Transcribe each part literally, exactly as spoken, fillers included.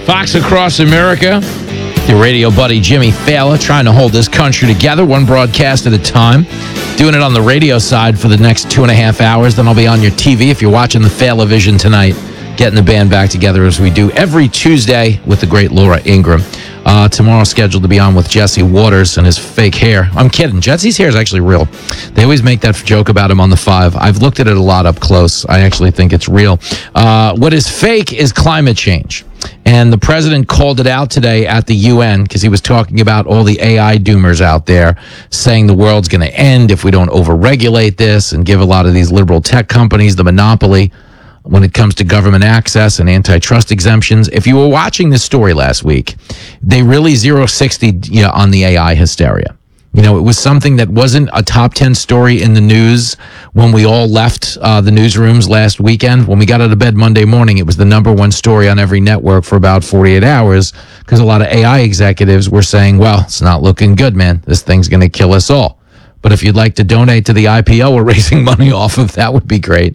Fox Across America. Your radio buddy Jimmy Fallon trying to hold this country together, one broadcast at a time. Doing it on the radio side for the next two and a half hours. Then I'll be on your T V if you're watching the Fallon-Vision tonight, getting the band back together as we do every Tuesday with the great Laura Ingraham. Uh, tomorrow scheduled to be on with Jesse Waters and his fake hair. I'm kidding. Jesse's hair is actually real. They always make that joke about him on the Five. I've looked at it a lot up close. I actually think it's real. Uh, what is fake is climate change. And the president called it out today at the U N because he was talking about all the A I doomers out there saying the world's going to end if we don't overregulate this and give a lot of these liberal tech companies the monopoly when it comes to government access and antitrust exemptions. If you were watching this story last week, they really zero sixty you know, on the A I hysteria. You know, it was something that wasn't a top ten story in the news when we all left uh, the newsrooms last weekend. When we got out of bed Monday morning, it was the number one story on every network for about forty-eight hours because a lot of A I executives were saying, well, it's not looking good, man. This thing's going to kill us all. But if you'd like to donate to the I P O we're raising money off of, that would be great.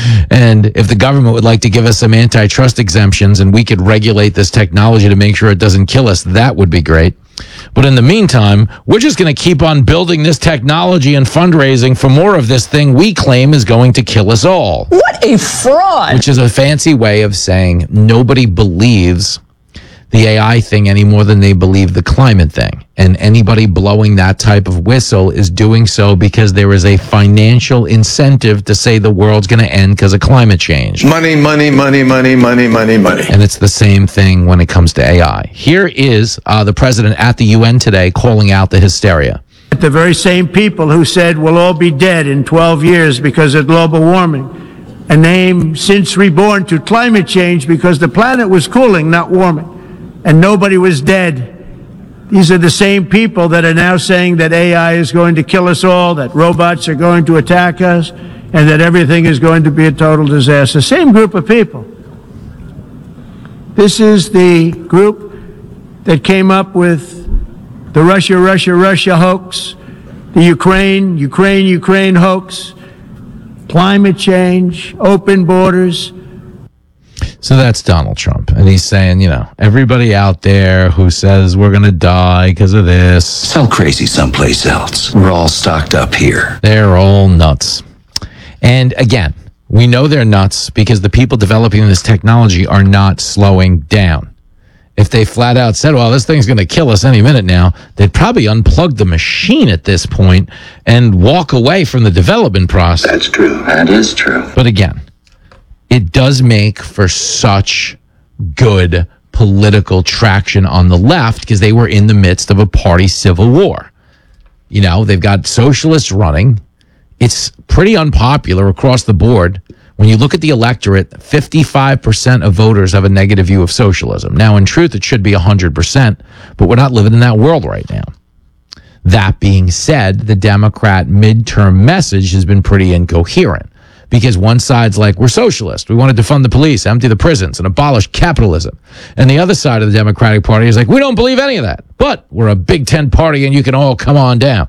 And if the government would like to give us some antitrust exemptions and we could regulate this technology to make sure it doesn't kill us, that would be great. But in the meantime, we're just going to keep on building this technology and fundraising for more of this thing we claim is going to kill us all. What a fraud! Which is a fancy way of saying nobody believes the A I thing any more than they believe the climate thing. And anybody blowing that type of whistle is doing so because there is a financial incentive to say the world's going to end because of climate change. Money, money, money, money, money, money, money. And it's the same thing when it comes to A I. Here is uh, the president at the U N today calling out the hysteria. The very same people who said we'll all be dead in twelve years because of global warming, and named since reborn to climate change because the planet was cooling, not warming. And nobody was dead. These are the same people that are now saying that A I is going to kill us all, that robots are going to attack us, and that everything is going to be a total disaster. Same group of people. This is the group that came up with the Russia, Russia, Russia hoax, the Ukraine, Ukraine, Ukraine hoax, climate change, open borders. So that's Donald Trump. And he's saying, you know, everybody out there who says we're going to die because of this. Sell crazy someplace else. We're all stocked up here. They're all nuts. And again, we know they're nuts because the people developing this technology are not slowing down. If they flat out said, well, this thing's going to kill us any minute now, they'd probably unplug the machine at this point and walk away from the development process. That's true. That is true. But again, it does make for such good political traction on the left because they were in the midst of a party civil war. You know, they've got socialists running. It's pretty unpopular across the board. When you look at the electorate, fifty-five percent of voters have a negative view of socialism. Now, in truth, it should be one hundred percent, but we're not living in that world right now. That being said, the Democrat midterm message has been pretty incoherent. Because one side's like, we're socialist. We want to defund the police, empty the prisons, and abolish capitalism. And the other side of the Democratic Party is like, we don't believe any of that. But we're a Big Ten party, and you can all come on down.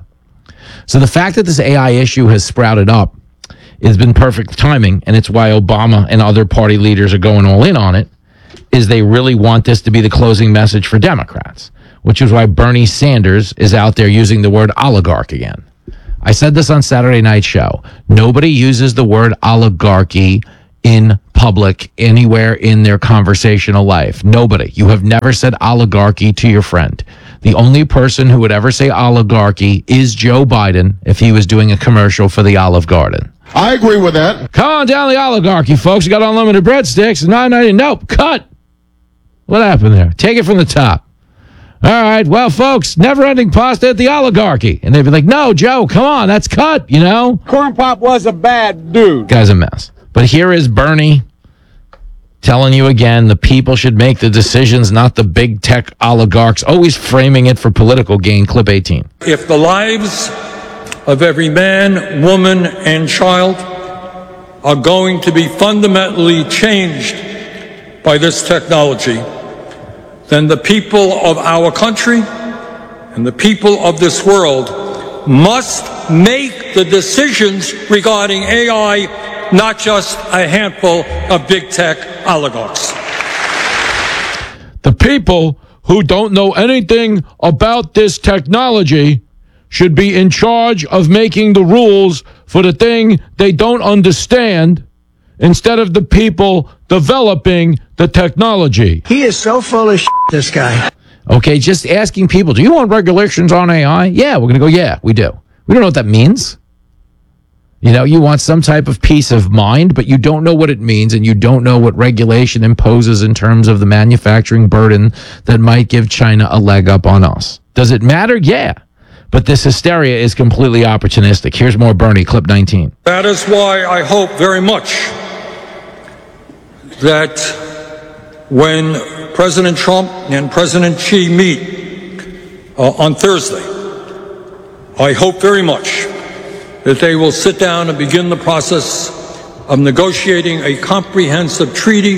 So the fact that this A I issue has sprouted up has been perfect timing, and it's why Obama and other party leaders are going all in on it, is they really want this to be the closing message for Democrats, which is why Bernie Sanders is out there using the word oligarch again. I said this on Saturday Night Show. Nobody uses the word oligarchy in public anywhere in their conversational life. Nobody. You have never said oligarchy to your friend. The only person who would ever say oligarchy is Joe Biden if he was doing a commercial for the Olive Garden. I agree with that. Come on down the oligarchy, folks. You got unlimited breadsticks. nine ninety. Nope. Cut. What happened there? Take it from the top. All right, well, folks, never-ending pasta at the oligarchy. And they'd be like, no, Joe, come on, that's cut, you know? Corn Pop was a bad dude. Guy's a mess. But here is Bernie telling you again, the people should make the decisions, not the big tech oligarchs, always framing it for political gain. Clip eighteen. If the lives of every man, woman, and child are going to be fundamentally changed by this technology, then the people of our country and the people of this world must make the decisions regarding A I, not just a handful of big tech oligarchs. The people who don't know anything about this technology should be in charge of making the rules for the thing they don't understand instead of the people developing the technology. He is so full of shit, this guy. Okay, just asking people, do you want regulations on A I? Yeah, we're going to go, yeah, we do. We don't know what that means. You know, you want some type of peace of mind, but you don't know what it means, and you don't know what regulation imposes in terms of the manufacturing burden that might give China a leg up on us. Does it matter? Yeah. But this hysteria is completely opportunistic. Here's more Bernie, clip nineteen. That is why I hope very much that when President Trump and President Xi meet uh, on Thursday, I hope very much that they will sit down and begin the process of negotiating a comprehensive treaty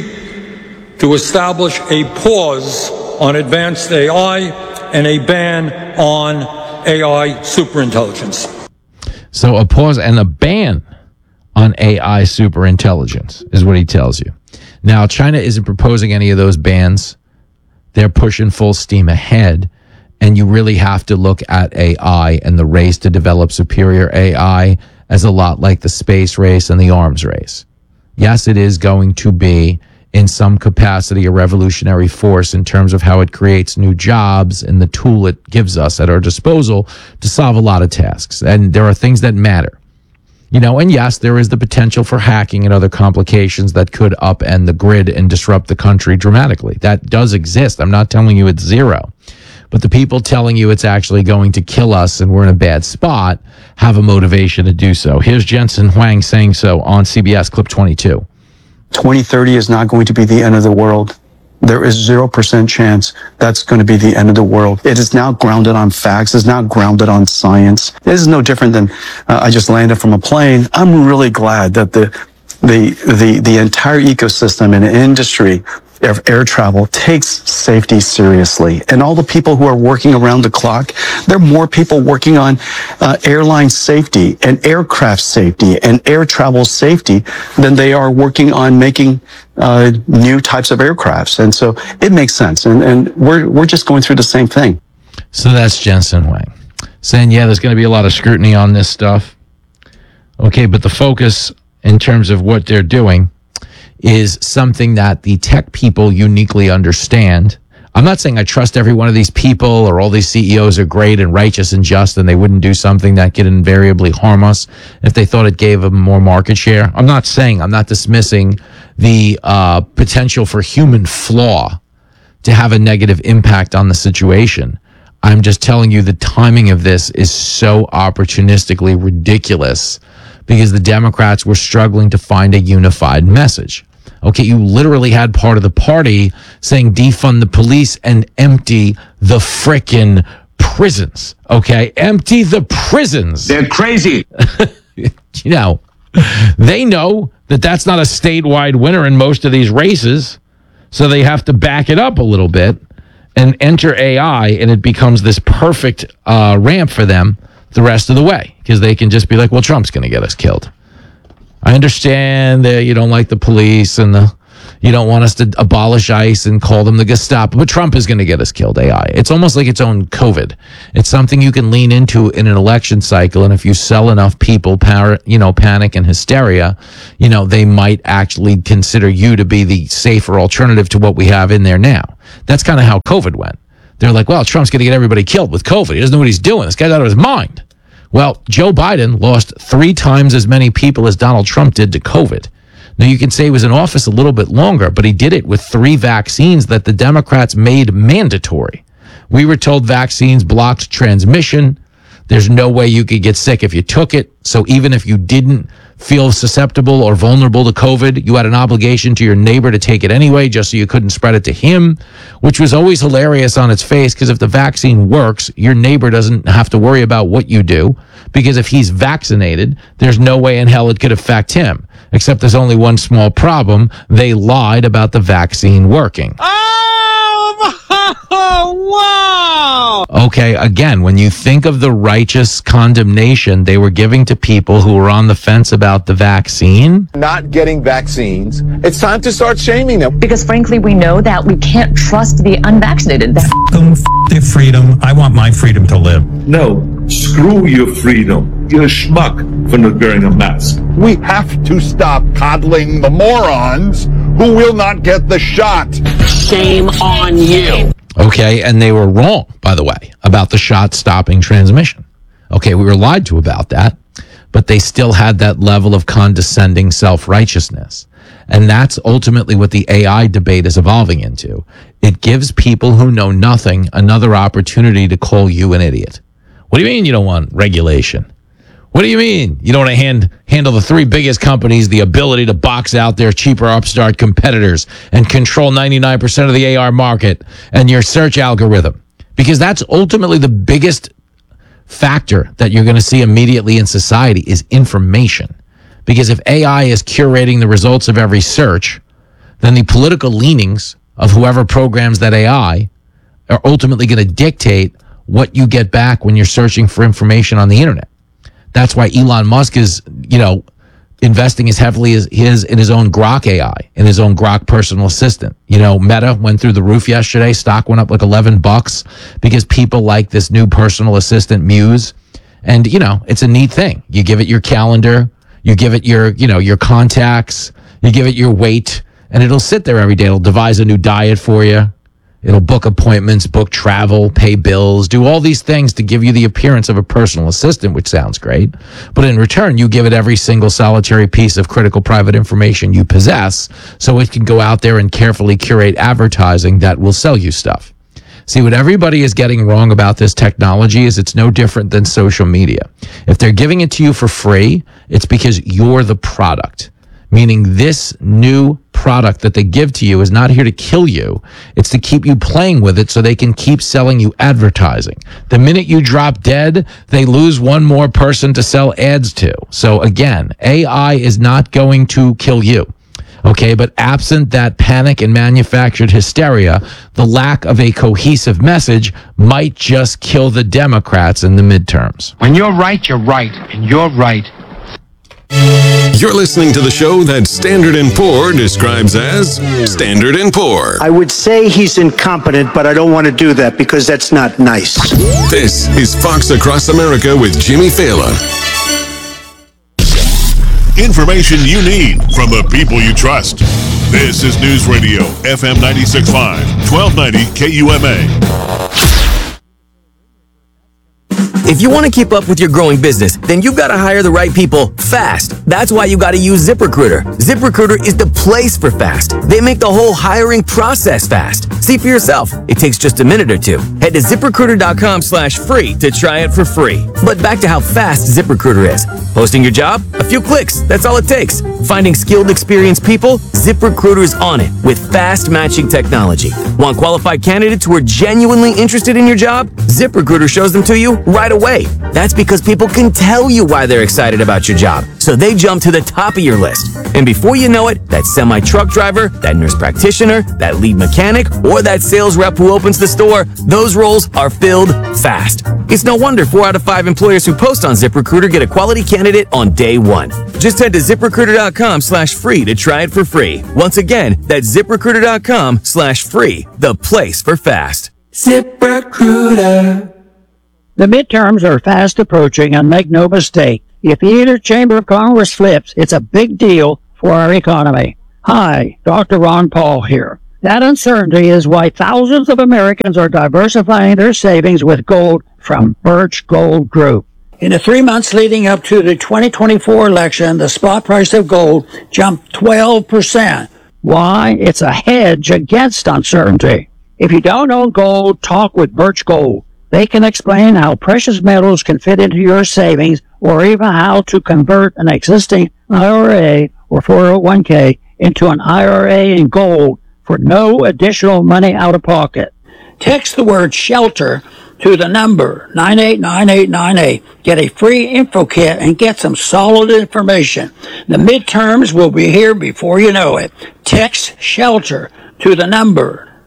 to establish a pause on advanced A I and a ban on A I superintelligence. So a pause and a ban on A I superintelligence is what he tells you. Now, China isn't proposing any of those bans. They're pushing full steam ahead. And you really have to look at A I and the race to develop superior A I as a lot like the space race and the arms race. Yes, it is going to be, in some capacity, a revolutionary force in terms of how it creates new jobs and the tool it gives us at our disposal to solve a lot of tasks. And there are things that matter. You know, and yes, there is the potential for hacking and other complications that could upend the grid and disrupt the country dramatically. That does exist. I'm not telling you it's zero. But the people telling you it's actually going to kill us and we're in a bad spot have a motivation to do so. Here's Jensen Huang saying so on C B S, clip twenty-two. twenty thirty is not going to be the end of the world. There is zero percent chance that's going to be the end of the world. It is now grounded on facts. It's not grounded on science. This is no different than uh, I just landed from a plane. I'm really glad that the the the the entire ecosystem and industry of air travel takes safety seriously. And all the people who are working around the clock, there are more people working on uh, airline safety and aircraft safety and air travel safety than they are working on making uh, new types of aircrafts. And so it makes sense. And, and we're, we're just going through the same thing. So that's Jensen Huang saying, yeah, there's going to be a lot of scrutiny on this stuff. Okay, but the focus in terms of what they're doing is something that the tech people uniquely understand. I'm not saying I trust every one of these people or all these C E Os are great and righteous and just and they wouldn't do something that could invariably harm us if they thought it gave them more market share. I'm not saying, I'm not dismissing the uh, potential for human flaw to have a negative impact on the situation. I'm just telling you the timing of this is so opportunistically ridiculous because the Democrats were struggling to find a unified message. Okay, you literally had part of the party saying defund the police and empty the frickin' prisons. Okay, empty the prisons. They're crazy. You know, they know that that's not a statewide winner in most of these races, so they have to back it up a little bit and enter A I, and it becomes this perfect uh, ramp for them the rest of the way, because they can just be like, well, Trump's going to get us killed. I understand that you don't like the police and the you don't want us to abolish ICE and call them the Gestapo, but Trump is going to get us killed, A I. It's almost like its own COVID. It's something you can lean into in an election cycle, and if you sell enough people par- you know, panic and hysteria, you know, they might actually consider you to be the safer alternative to what we have in there now. That's kind of how COVID went. They're like, well, Trump's going to get everybody killed with COVID. He doesn't know what he's doing. This guy's out of his mind. Well, Joe Biden lost three times as many people as Donald Trump did to COVID. Now, you can say he was in office a little bit longer, but he did it with three vaccines that the Democrats made mandatory. We were told vaccines blocked transmission. There's no way you could get sick if you took it. So even if you didn't feel susceptible or vulnerable to COVID, you had an obligation to your neighbor to take it anyway, just so you couldn't spread it to him, which was always hilarious on its face, because if the vaccine works, your neighbor doesn't have to worry about what you do, because if he's vaccinated, there's no way in hell it could affect him. Except there's only one small problem. They lied about the vaccine working. Oh, Oh, wow! Okay, again, when you think of the righteous condemnation they were giving to people who were on the fence about the vaccine, Not getting vaccines. It's time to start shaming them. Because frankly, we know that we can't trust the unvaccinated. Them, f- their freedom. I want my freedom to live. No, screw your freedom. You're a schmuck for not wearing a mask. We have to stop coddling the morons who will not get the shot. Shame on you. okay, and they were wrong, by the way, about the shot stopping transmission. Okay, we were lied to about that, but they still had that level of condescending self-righteousness. And that's ultimately what the A I debate is evolving into. It gives people who know nothing another opportunity to call you an idiot. What do you mean you don't want regulation? What do you mean you don't want to hand, handle the three biggest companies the ability to box out their cheaper upstart competitors and control ninety-nine percent of the A R market and your search algorithm? Because that's ultimately the biggest factor that you're going to see immediately in society is information. Because if A I is curating the results of every search, then the political leanings of whoever programs that A I are ultimately going to dictate what you get back when you're searching for information on the internet. That's why Elon Musk is, you know, investing as heavily as his in his own Grok A I, in his own Grok personal assistant. You know, Meta went through the roof yesterday. Stock went up like eleven bucks because people like this new personal assistant Muse. And, you know, it's a neat thing. You give it your calendar, you give it your, you know, your contacts, you give it your weight, and it'll sit there every day. It'll devise a new diet for you. It'll book appointments, book travel, pay bills, do all these things to give you the appearance of a personal assistant, which sounds great. But in return, you give it every single solitary piece of critical private information you possess so it can go out there and carefully curate advertising that will sell you stuff. See, what everybody is getting wrong about this technology is it's no different than social media. If they're giving it to you for free, it's because you're the product. Meaning this new product that they give to you is not here to kill you. It's to keep you playing with it so they can keep selling you advertising. The minute you drop dead, they lose one more person to sell ads to. So again, A I is not going to kill you. Okay, but absent that panic and manufactured hysteria, the lack of a cohesive message might just kill the Democrats in the midterms. When you're right, you're right, and you're right. You're listening to the show that Standard and Poor describes as Standard and Poor. I would say he's incompetent, but I don't want to do that because that's not nice. This is Fox Across America with Jimmy Fallon. Information you need from the people you trust. This is News Radio, F M ninety-six point five, twelve ninety K U M A. If you want to keep up with your growing business, then you've got to hire the right people fast. That's why you got to use ZipRecruiter. ZipRecruiter is the place for fast. They make the whole hiring process fast. See for yourself. It takes just a minute or two. Head to ZipRecruiter.com slash free to try it for free. But back to how fast ZipRecruiter is. Posting your job? A few clicks. That's all it takes. Finding skilled, experienced people? ZipRecruiter is on it with fast matching technology. Want qualified candidates who are genuinely interested in your job? ZipRecruiter shows them to you right away. Away. That's because people can tell you why they're excited about your job, so they jump to the top of your list. And before you know it, that semi-truck driver, that nurse practitioner, that lead mechanic, or that sales rep who opens the store, those roles are filled fast. It's no wonder four out of five employers who post on ZipRecruiter get a quality candidate on day one. Just head to ZipRecruiter.com slash free to try it for free. Once again, that's ZipRecruiter.com slash free, the place for fast. ZipRecruiter. The midterms are fast approaching, and make no mistake, if either chamber of Congress flips, it's a big deal for our economy. Hi, Doctor Ron Paul here. That uncertainty is why thousands of Americans are diversifying their savings with gold from Birch Gold Group. In the three months leading up to the twenty twenty-four election, the spot price of gold jumped twelve percent. Why? It's a hedge against uncertainty. If you don't own gold, talk with Birch Gold. They can explain how precious metals can fit into your savings, or even how to convert an existing I R A or four oh one k into an I R A in gold for no additional money out of pocket. Text the word SHELTER to the number nine eight nine eight nine eight. Get a free info kit and get some solid information. The midterms will be here before you know it. Text SHELTER to the number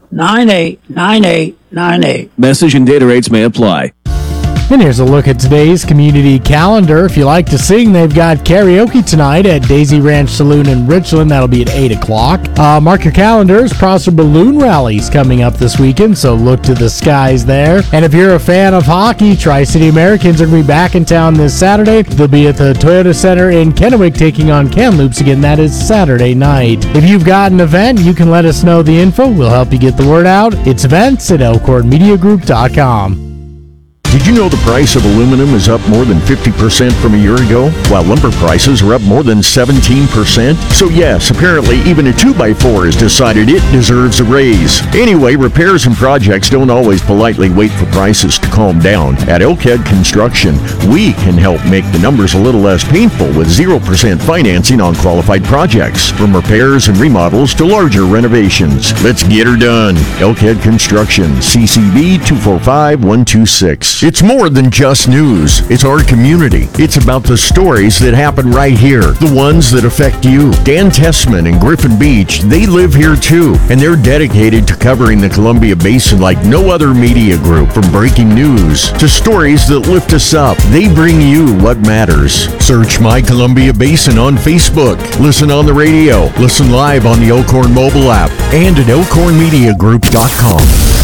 nine eight nine eight nine eight. Message and data rates may apply. And here's a look at today's community calendar. If you like to sing, they've got karaoke tonight at Daisy Ranch Saloon in Richland. That'll be at eight o'clock. Uh, mark your calendars. Prosser Balloon Rally's coming up this weekend, so look to the skies there. And if you're a fan of hockey, Tri-City Americans are going to be back in town this Saturday. They'll be at the Toyota Center in Kennewick taking on Kamloops again. That is Saturday night. If you've got an event, you can let us know the info. We'll help you get the word out. It's events at elkhorn media group dot com. Did you know the price of aluminum is up more than fifty percent from a year ago, while lumber prices are up more than seventeen percent? So yes, apparently even a two by four has decided it deserves a raise. Anyway, repairs and projects don't always politely wait for prices to calm down. At Elkhead Construction, we can help make the numbers a little less painful with zero percent financing on qualified projects, from repairs and remodels to larger renovations. Let's get her done. Elkhead Construction, C C B two four five one two six. It's more than just news. It's our community. It's about the stories that happen right here, the ones that affect you. Dan Tessman and Griffin Beach, they live here too, and they're dedicated to covering the Columbia Basin like no other media group. From breaking news to stories that lift us up, they bring you what matters. Search My Columbia Basin on Facebook. Listen on the radio. Listen live on the Elkhorn mobile app and at elkhorn media group dot com.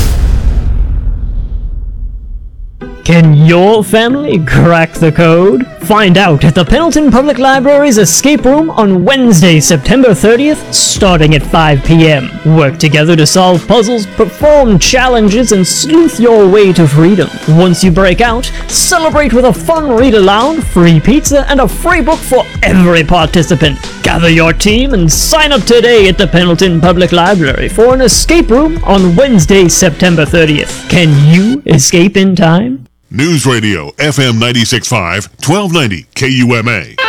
Can your family crack the code? Find out at the Pendleton Public Library's Escape Room on Wednesday, September thirtieth, starting at five p.m. Work together to solve puzzles, perform challenges, and sleuth your way to freedom. Once you break out, celebrate with a fun read-aloud, free pizza, and a free book for every participant. Gather your team and sign up today at the Pendleton Public Library for an escape room on Wednesday, September thirtieth. Can you escape in time? News Radio, F M ninety-six point five, twelve ninety K U M A.